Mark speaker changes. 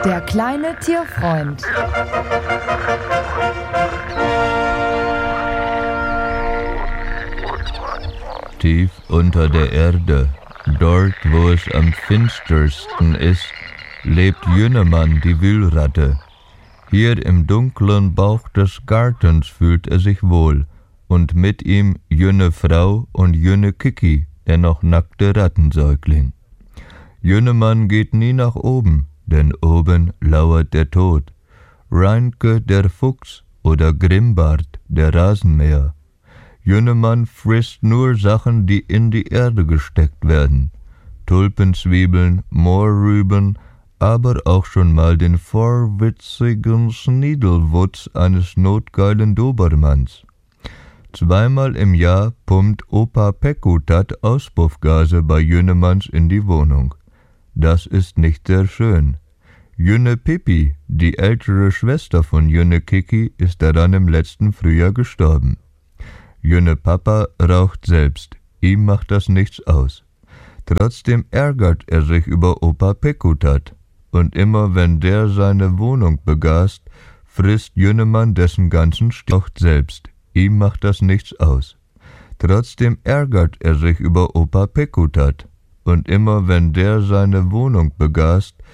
Speaker 1: Der kleine Tierfreund.
Speaker 2: Tief unter der Erde, dort wo es am finstersten ist, lebt Jünnemann die Wühlratte. Hier im dunklen Bauch des Gartens fühlt er sich wohl, und mit ihm Jünne Frau und Jünne Kiki, der noch nackte Rattensäugling. Jünnemann geht nie nach oben, denn oben lauert der Tod. Reinke der Fuchs oder Grimbart der Rasenmäher. Jünnemann frisst nur Sachen, die in die Erde gesteckt werden. Tulpenzwiebeln, Mohrrüben, aber auch schon mal den vorwitzigen Schniedelwutz eines notgeilen Dobermanns. Zweimal im Jahr pumpt Opa Pekutat Auspuffgase bei Jünnemanns in die Wohnung. Das ist nicht sehr schön. Jünne Pippi, die ältere Schwester von Jünne Kiki, ist daran im letzten Frühjahr gestorben. Jünne Papa raucht selbst, ihm macht das nichts aus. Trotzdem ärgert er sich über Opa Pekutat, und immer wenn der seine Wohnung begast, frisst Jünnemann dessen ganzen Raucht selbst, ihm macht das nichts aus. Trotzdem ärgert er sich über Opa Pekutat, und immer wenn der seine Wohnung begast,